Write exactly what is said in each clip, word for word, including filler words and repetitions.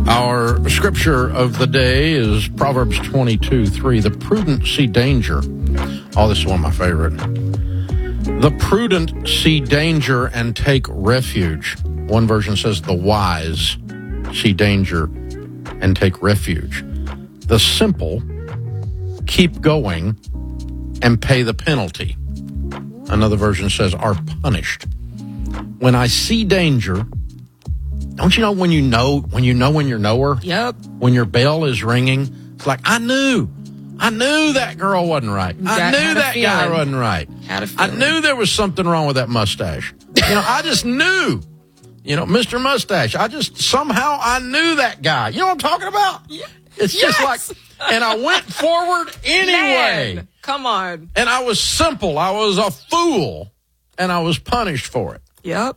Our scripture of the day is Proverbs twenty-two three. The prudent see danger. Oh, this is one of my favorite. The prudent see danger and take refuge. One version says the wise see danger and take refuge. The simple keep going and pay the penalty. Another version says are punished. When I see danger, don't you know when you know when you know when you're knower? Yep. When your bell is ringing, it's like I knew, I knew that girl wasn't right. I knew that guy wasn't right. Had a I feeling. knew there was something wrong with that mustache. You know, I just knew. You know, Mister Mustache. I just somehow I knew that guy. You know what I'm talking about? Yeah. It's Yes. just like, and I went forward anyway. Man, come on. And I was simple. I was a fool, and I was punished for it. Yep.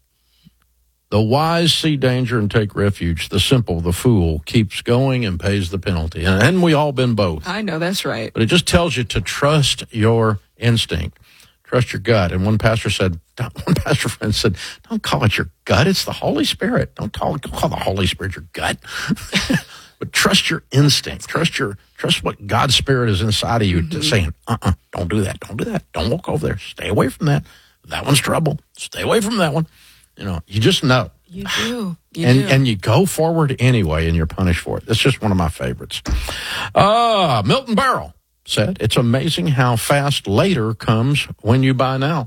The wise see danger and take refuge. The simple, the fool, keeps going and pays the penalty. And hadn't we all been both? I know that's right. But it just tells you to trust your instinct. Trust your gut. And one pastor said, one pastor friend said, don't call it your gut. It's the Holy Spirit. Don't call, don't call the Holy Spirit your gut. But trust your instinct. Trust your, trust what God's Spirit is inside of you mm-hmm. to saying, uh-uh, don't do that. Don't do that. Don't walk over there. Stay away from that. That one's trouble. Stay away from that one. You know, you just know. You do. You and do. and you go forward anyway, and you're punished for it. That's just one of my favorites. Uh, Milton Berle said, it's amazing how fast later comes when you buy now.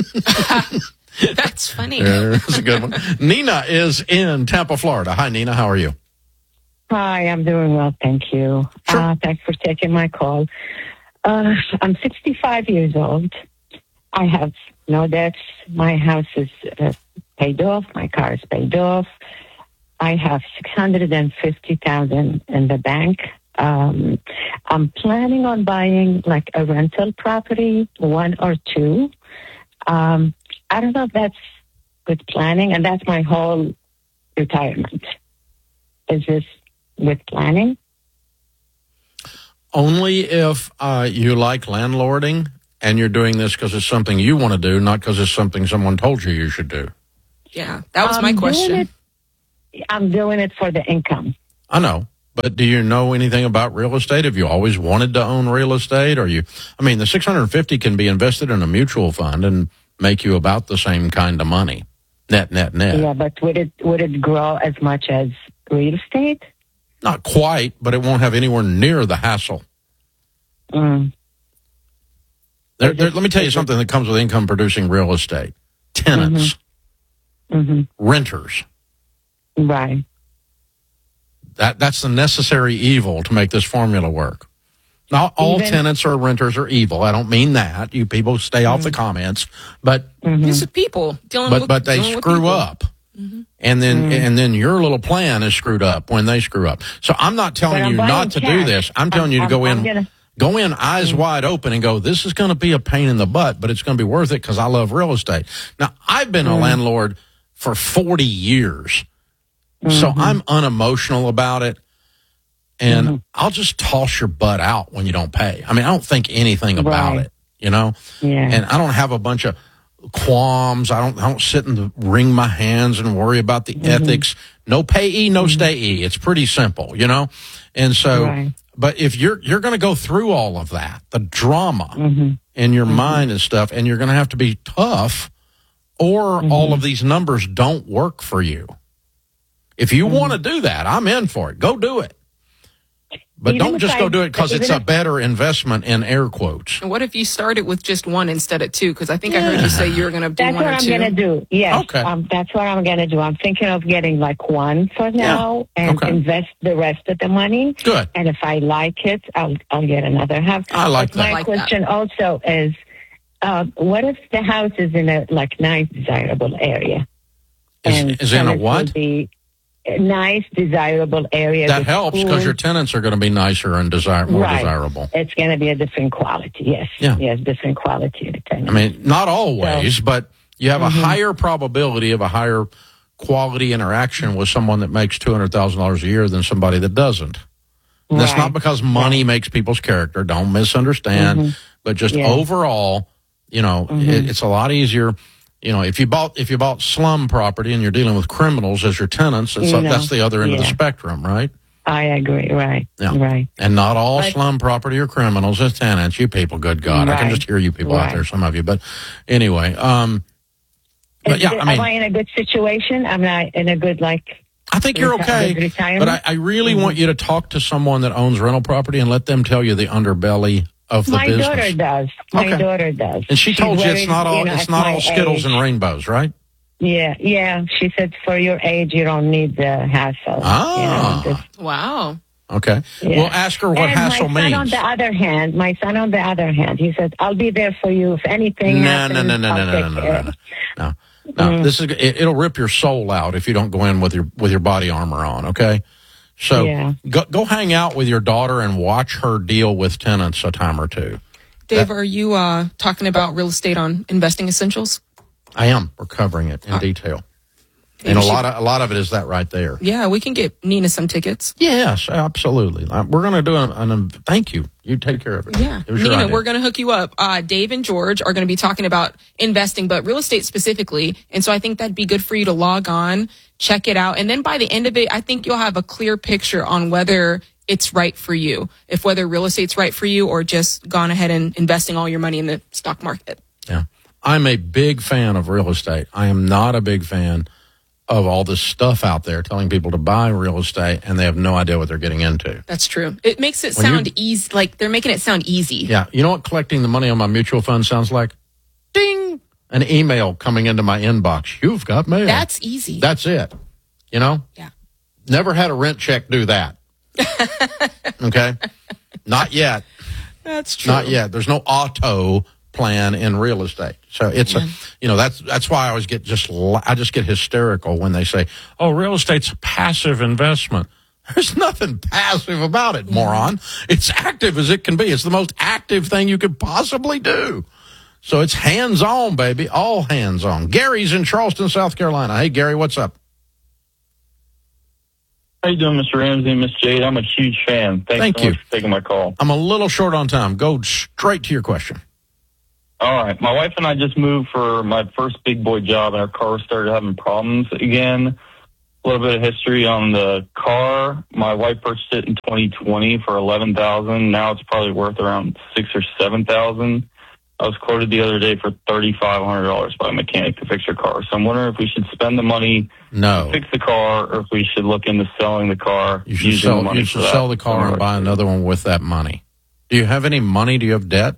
That's funny. That's a good one. Nina is in Tampa, Florida. Hi, Nina. How are you? Hi, I'm doing well, thank you. Sure. Uh, thanks for taking my call. Uh, I'm sixty-five years old. I have no debts. My house is uh, paid off. My car is paid off. I have six hundred fifty thousand dollars in the bank. Um, I'm planning on buying like a rental property, one or two. Um, I don't know if that's good planning, and that's my whole retirement. Is this with planning? Only if uh, you like landlording and you're doing this because it's something you want to do, not because it's something someone told you you should do. Yeah, that was I'm my doing question. it- I'm doing it for the income. I know. But do you know anything about real estate? Have you always wanted to own real estate? Or you, I mean, the six hundred fifty can be invested in a mutual fund and make you about the same kind of money. Net, net, net. Yeah, but would it would it grow as much as real estate? Not quite, but it won't have anywhere near the hassle. Mm. There, there, let me tell you something that comes with income producing real estate. Tenants, Mm-hmm. renters. Right. That That's the necessary evil to make this formula work. Not all Even- tenants or renters are evil. I don't mean that. You people stay off the comments. But Mm-hmm. This is people dealing but with but they dealing with screw people. up. And then and then your little plan is screwed up when they screw up. So I'm not telling But I'm you buying not to do cash. this. I'm telling you to I'm- go I'm in gonna- go in eyes wide open and go, this is going to be a pain in the butt, but it's going to be worth it because I love real estate. Now, I've been a landlord for forty years. So I'm unemotional about it. And I'll just toss your butt out when you don't pay. I mean, I don't think anything about Right. it, you know? Yeah. And I don't have a bunch of qualms. I don't I don't sit and wring my hands and worry about the ethics. No payee, no stayee. It's pretty simple, you know? And so, Right. but if you're you're going to go through all of that, the drama Mm-hmm. in your mind and stuff, and you're going to have to be tough, or all of these numbers don't work for you. If you want to do that, I'm in for it. Go do it. But Even don't if just I- go do it because it's even a if- better investment in air quotes. And what if you started with just one instead of two? Because I think I heard you say you were going to do That's one what or I'm two. going to do. Yes. Okay. Um, that's what I'm going to do. I'm thinking of getting like one for now and Okay. invest the rest of the money. Good. And if I like it, I'll I'll get another house. I like But that. My I like question also is, uh, what if the house is in a like nice, desirable area? Is, And is in a tenants will what? be a nice, desirable area. That with helps because schools. your tenants are going to be nicer and desire, more Right. desirable. It's going to be a different quality. Yes. Yeah. Yes, different quality of tenant. I mean, not always, but you have a higher probability of a higher quality interaction with someone that makes two hundred thousand dollars a year than somebody that doesn't. And that's Right. not because money makes people's character. Don't misunderstand. But just Yeah. overall, you know, it, it's a lot easier. You know, if you bought if you bought slum property and you're dealing with criminals as your tenants, it's You like, know, that's the other end of the yeah. spectrum, right? I agree. Right. Yeah. Right. And not all But- slum property are criminals as tenants. You people, good God, I can Right. just hear you people out Right. there, some of you. But anyway, um, but Is yeah, it- I mean, am I in a good situation? I'm not in a good, like, I think you're reti- okay. good retirement? But I, I really Mhm. want you to talk to someone that owns rental property and let them tell you the underbelly of the My business. daughter does. My Okay. daughter does. And she She's told you very, it's not all you know, it's at not my all Skittles age. and rainbows, right? Yeah, yeah. She said, for your age, you don't need the hassle. Ah. You know, just- Wow. Okay. Yeah. Well, ask her what and hassle my son, means. on the other hand, my son, on the other hand, he said, "I'll be there for you if anything No, happens." no, no, no, I'll no, no, take no, no, care." no, no. No, Mm. this is it, it'll rip your soul out if you don't go in with your with your body armor on. Okay, so Yeah. go go hang out with your daughter and watch her deal with tenants a time or two. Dave, are you uh, talking about real estate on Investing Essentials? I am. We're covering it in Uh, detail, maybe and a she- lot of a lot of it is that right there. Yeah, we can get Nina some tickets. Yes, absolutely. Uh, We're going to do an, an. Thank you. You take care of it. Yeah, It was your Nina, idea. we're going to hook you up. Uh, Dave and George are going to be talking about investing, but real estate specifically. And so I think that'd be good for you to log on, check it out. And then by the end of it, I think you'll have a clear picture on whether it's right for you, if whether real estate's right for you or just gone ahead and investing all your money in the stock market. Yeah. I'm a big fan of real estate. I am not a big fan of all this stuff out there telling people to buy real estate and they have no idea what they're getting into. That's true. It makes it When you- sound easy, like they're making it sound easy. Yeah. You know what collecting the money on my mutual fund sounds like? Ding! An email coming into my inbox. You've got mail. That's easy. That's it. You know? Yeah. Never had a rent check do that. Okay? Not yet. That's true. Not yet. There's no auto plan in real estate. So it's a, you know, that's that's why I always get just la- I just get hysterical when they say, "Oh, real estate's a passive investment." There's nothing passive about it, moron. It's active as it can be. It's the most active thing you could possibly do. So it's hands-on, baby, all hands-on. Gary's in Charleston, South Carolina. Hey, Gary, what's up? How you doing, Mister Ramsey and Miss Jade? I'm a huge fan. Thanks Thank so you. much for taking my call. I'm a little short on time. Go straight to your question. All right. My wife and I just moved for my first big boy job, and our car started having problems again. A little bit of history on the car. My wife purchased it in twenty twenty for eleven thousand dollars. Now it's probably worth around six or seven thousand dollars. I was quoted the other day for thirty-five hundred dollars by a mechanic to fix her car. So I'm wondering if we should spend the money No. to fix the car, or if we should look into selling the car. You should using the sell money you for should that. sell the car and buy another one with that money. Do you have any money? Do you have debt?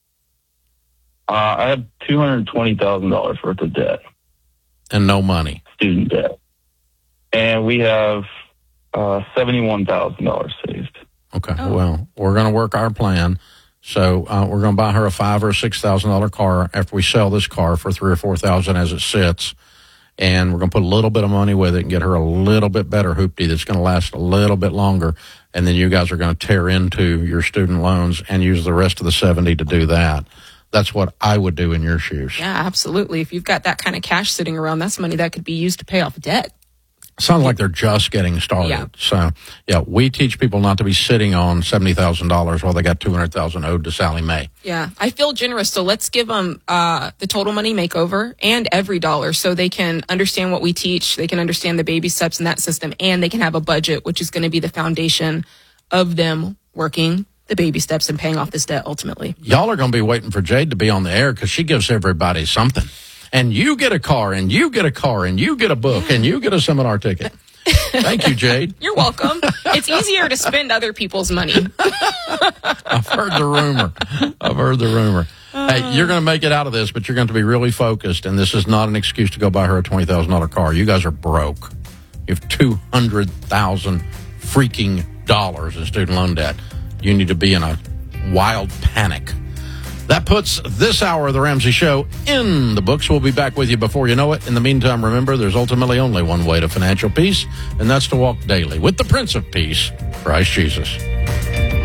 Uh, I have two hundred twenty thousand dollars worth of debt, And no money. student debt. And we have uh, seventy-one thousand dollars saved. Okay. Oh. Well, we're going to work our plan. So uh, we're going to buy her a five or six thousand dollar car after we sell this car for three or four thousand as it sits, and we're going to put a little bit of money with it and get her a little bit better hoopty that's going to last a little bit longer. And then you guys are going to tear into your student loans and use the rest of the seventy to do that. That's what I would do in your shoes. Yeah, absolutely. If you've got that kind of cash sitting around, that's money that could be used to pay off debt. Sounds like they're just getting started. Yeah. So, yeah, we teach people not to be sitting on seventy thousand dollars while they got two hundred thousand dollars owed to Sally Mae. Yeah, I feel generous. So let's give them uh, the total money makeover and every dollar so they can understand what we teach. They can understand the baby steps in that system, and they can have a budget, which is going to be the foundation of them working the baby steps and paying off this debt ultimately. Y'all are going to be waiting for Jade to be on the air because she gives everybody something. And you get a car, and you get a car, and you get a book, and you get a seminar ticket. Thank you, Jade. You're welcome. It's easier to spend other people's money. I've heard the rumor. I've heard the rumor. Hey, you're going to make it out of this, but you're going to be really focused, and this is not an excuse to go buy her a twenty thousand dollars car. You guys are broke. You have two hundred thousand dollars freaking dollars in student loan debt. You need to be in a wild panic. That puts this hour of the Ramsey Show in the books. We'll be back with you before you know it. In the meantime, remember, there's ultimately only one way to financial peace, and that's to walk daily with the Prince of Peace, Christ Jesus.